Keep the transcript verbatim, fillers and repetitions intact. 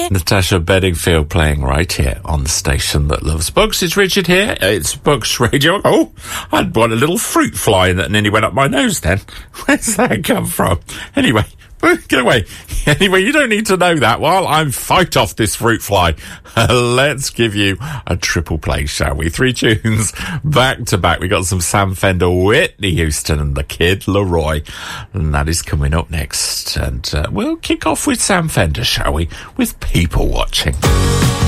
it. Natasha Bedingfield playing right here on the station that loves books. It's Richard here. It's Books Radio. Oh, I'd got a little fruit fly that nearly went up my nose then. Where's that come from? Anyway, get away. Anyway, you don't need to know that while I'm fight off this fruit fly. Let's give you a triple play, shall we? Three tunes back to back. We got some Sam Fender, Whitney Houston and the Kid Leroy. And that is coming up next. And uh, we'll kick off with Sam Fender, shall we? With People Watching.